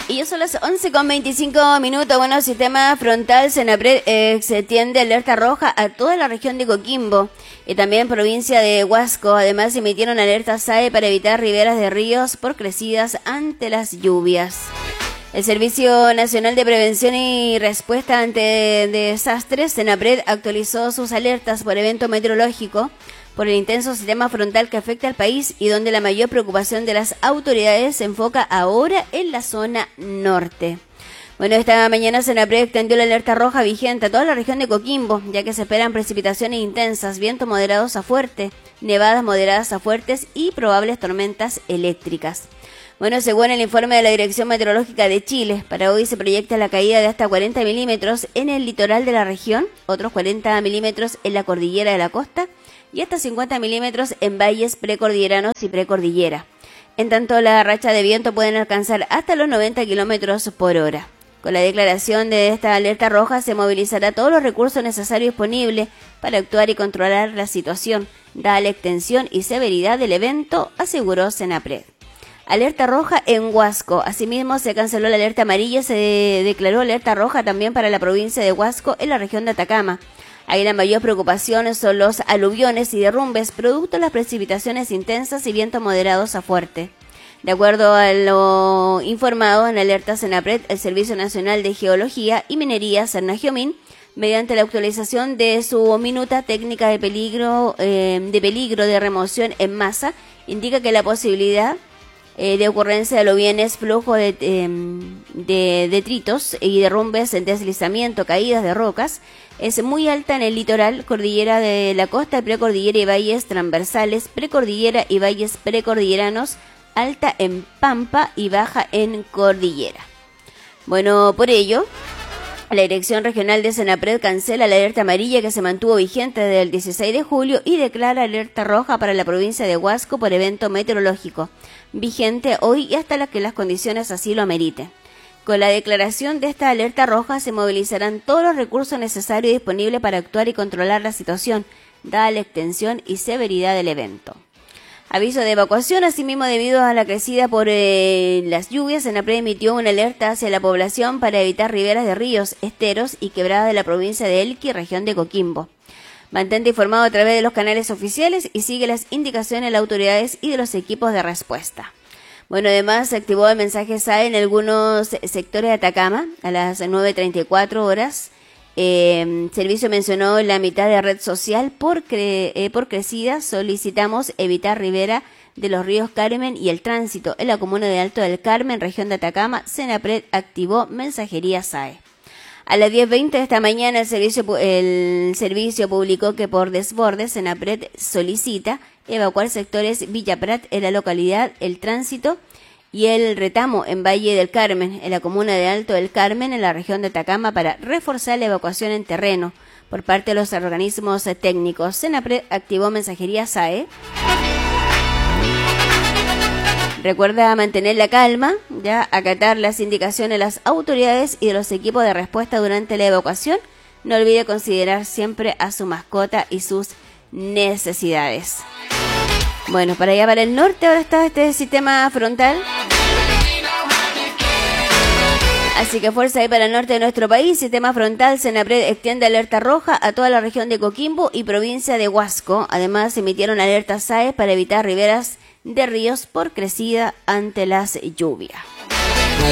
Y ya son las 11:25. Bueno, sistema frontal Senapred se extiende alerta roja a toda la región de Coquimbo y también provincia de Huasco. Además, emitieron alerta SAE para evitar riberas de ríos por crecidas ante las lluvias. El Servicio Nacional de Prevención y Respuesta ante Desastres, Senapred, actualizó sus alertas por evento meteorológico por el intenso sistema frontal que afecta al país y donde la mayor preocupación de las autoridades se enfoca ahora en la zona norte. Bueno, esta mañana Senapred extendió la alerta roja vigente a toda la región de Coquimbo, ya que se esperan precipitaciones intensas, vientos moderados a fuerte, nevadas moderadas a fuertes y probables tormentas eléctricas. Bueno, según el informe de la Dirección Meteorológica de Chile, para hoy se proyecta la caída de hasta 40 milímetros en el litoral de la región, otros 40 milímetros en la cordillera de la costa y hasta 50 milímetros en valles precordilleranos y precordillera. En tanto, la racha de viento pueden alcanzar hasta los 90 kilómetros por hora. Con la declaración de esta alerta roja se movilizará todos los recursos necesarios disponibles para actuar y controlar la situación, dada la extensión y severidad del evento, aseguró Senapred. Alerta roja en Huasco. Asimismo, se canceló la alerta amarilla y se declaró alerta roja también para la provincia de Huasco en la región de Atacama. Ahí la mayor preocupación son los aluviones y derrumbes, producto de las precipitaciones intensas y vientos moderados a fuerte. De acuerdo a lo informado en la alerta Senapred, el Servicio Nacional de Geología y Minería, Cernagiomín, mediante la actualización de su minuta técnica de peligro de remoción en masa, indica que la posibilidad de ocurrencia de aluviones, flujo de detritos y derrumbes, deslizamiento, caídas de rocas, es muy alta en el litoral, cordillera de la costa, precordillera y valles transversales, precordillera y valles precordilleranos, alta en pampa y baja en cordillera. Bueno, por ello, la Dirección Regional de Senapred cancela la alerta amarilla que se mantuvo vigente desde el 16 de julio y declara alerta roja para la provincia de Huasco por evento meteorológico, vigente hoy y hasta que las condiciones así lo ameriten. Con la declaración de esta alerta roja se movilizarán todos los recursos necesarios y disponibles para actuar y controlar la situación, dada la extensión y severidad del evento. Aviso de evacuación, asimismo debido a la crecida por las lluvias, Senapred emitió una alerta hacia la población para evitar riberas de ríos, esteros y quebradas de la provincia de Elqui, región de Coquimbo. Mantente informado a través de los canales oficiales y sigue las indicaciones de las autoridades y de los equipos de respuesta. Bueno, además se activó el mensaje SAE en algunos sectores de Atacama a las 9:34 horas. Servicio mencionó la mitad de red social por crecida. Solicitamos evitar ribera de los ríos Carmen y el tránsito en la comuna de Alto del Carmen, región de Atacama. Senapred activó mensajería SAE. A las 10:20 de esta mañana el servicio publicó que por desbordes Senapred solicita evacuar sectores Villa Prat en la localidad El Tránsito y El Retamo en Valle del Carmen, en la comuna de Alto del Carmen, en la región de Atacama, para reforzar la evacuación en terreno por parte de los organismos técnicos. Senapred activó mensajería SAE. Recuerda mantener la calma, ya acatar las indicaciones de las autoridades y de los equipos de respuesta durante la evacuación. No olvide considerar siempre a su mascota y sus necesidades. Bueno, para allá para el norte ahora está este sistema frontal. Así que fuerza ahí para el norte de nuestro país. Sistema frontal Senapred extiende alerta roja a toda la región de Coquimbo y provincia de Huasco. Además, emitieron alertas SAE para evitar riberas de ríos por crecida ante las lluvias.